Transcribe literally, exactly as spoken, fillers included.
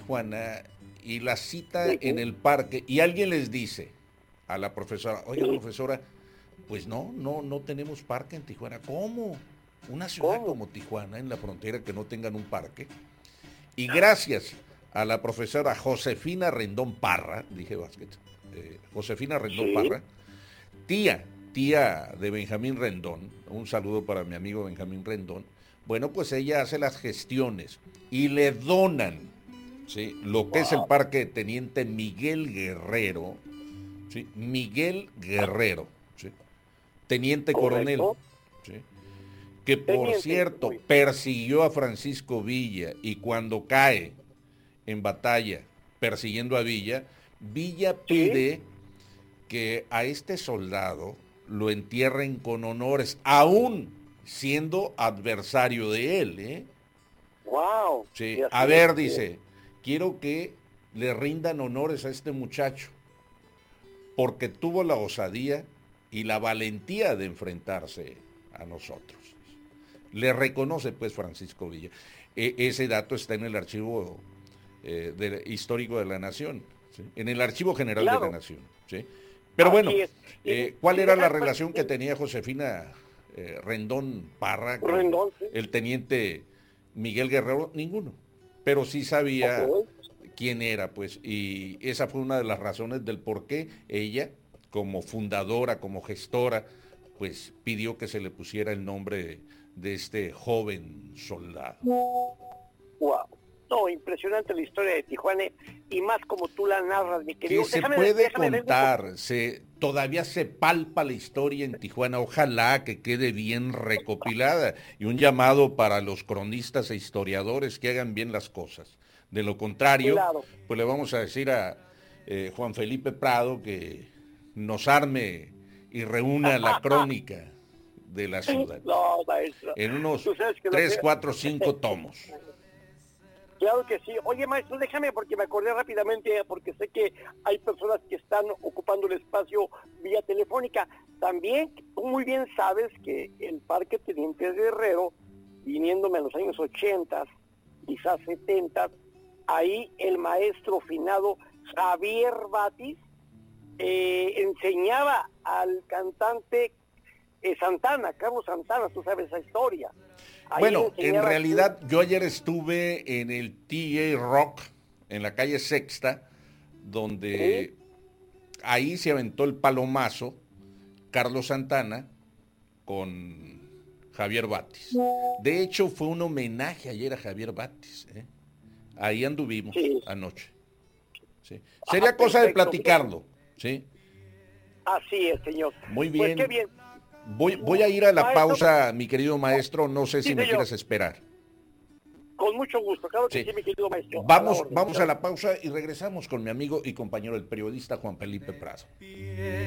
Tijuana y la cita Sí. en el parque y alguien les dice a la profesora, oiga profesora, pues no, no, no tenemos parque en Tijuana. ¿Cómo? Una ciudad ¿Cómo? como Tijuana, en la frontera, que no tengan un parque. Y gracias a la profesora Josefina Rendón Parra, dije Vázquez, eh, Josefina Rendón Sí. Parra, tía, tía de Benjamín Rendón, un saludo para mi amigo Benjamín Rendón, bueno, pues ella hace las gestiones y le donan, ¿sí?, lo que es el Wow. parque de Teniente Miguel Guerrero, ¿sí? Miguel Guerrero, ¿sí?, teniente coronel, Correcto. ¿sí?, que por Teniente. cierto Muy. persiguió a Francisco Villa y cuando cae en batalla persiguiendo a Villa, Villa Sí. pide que a este soldado lo entierren con honores, aún siendo adversario de él, ¿eh? Wow. Y Sí, a así es. ver, Sí. dice, quiero que le rindan honores a este muchacho, porque tuvo la osadía y la valentía de enfrentarse a nosotros. Le reconoce pues Francisco Villa. E- ese dato está en el archivo eh, de, histórico de la Nación, ¿sí?, en el Archivo General de la Claro. Nación, ¿sí? Pero bueno, Así es. Y, eh, ¿cuál y era la deja, pues, relación que tenía Josefina eh, Rendón Parra con Rendón, sí. el teniente Miguel Guerrero? Ninguno. Pero sí Ok. sabía quién era, pues, y esa fue una de las razones del por qué ella, como fundadora, como gestora, pues pidió que se le pusiera el nombre de, de este joven soldado. Wow. No, impresionante la historia de Tijuana y más como tú la narras, mi Que querido. se Déjame, puede déjame leer un poquito. contar, se, todavía se palpa la historia en Tijuana, ojalá que quede bien recopilada y un llamado para los cronistas e historiadores que hagan bien las cosas. De lo contrario, Claro. pues le vamos a decir a eh, Juan Felipe Prado que nos arme y reúna la crónica de la ciudad No, maestro. en unos Tú sabes que lo tres, que... cuatro, cinco tomos. Claro que sí. Oye, maestro, déjame porque me acordé rápidamente, porque sé que hay personas que están ocupando el espacio vía telefónica. También, tú muy bien sabes que el Parque Teniente Guerrero, viniéndome en los años ochenta, quizás setenta, ahí el maestro finado Javier Batis eh, enseñaba al cantante eh, Santana, Carlos Santana, tú sabes esa historia. Ahí le Bueno, en enseñaba que... realidad yo ayer estuve en el T A Rock, en la calle Sexta, Sí. donde ahí se aventó el palomazo Carlos Santana con Javier Batis. De hecho, fue un homenaje ayer a Javier Batis, ¿eh? Ahí anduvimos Sí. anoche. ¿Sí? Ah, Sería cosa de perfecto. Fíjate. platicarlo, ¿sí? Así es, señor. Muy Pues qué bien. bien. Voy, voy a ir a la Maestro, pausa, mi querido maestro. No sé si sí, me señor. quieres esperar. Con mucho gusto. Claro que Sí. sí, mi querido maestro. A la Vamos, orden. vamos a Claro. la pausa y regresamos con mi amigo y compañero el periodista Juan Felipe Prado.